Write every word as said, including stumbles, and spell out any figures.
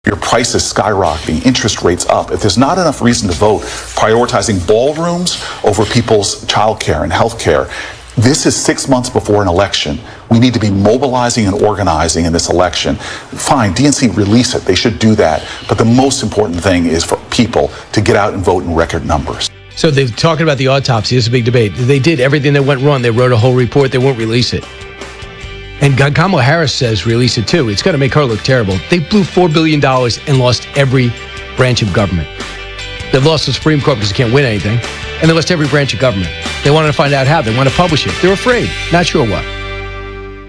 Your price is skyrocketing, interest rates up. If there's not enough reason to vote, prioritizing ballrooms over people's childcare and health care, this is six months before an election. We need to be mobilizing and organizing in this election. Fine, D N C, release it. They should do that. But the most important thing is for people to get out and vote in record numbers. So they're talking about the autopsy. This is a big debate. They did everything that went wrong. They wrote a whole report. They won't release it. And Kamala Harris says release it too. It's going to make her look terrible. They blew four billion dollars and lost every branch of government. They've lost the Supreme Court because they can't win anything. And they lost every branch of government. They wanted to find out how. They want to publish it. They're afraid. Not sure what.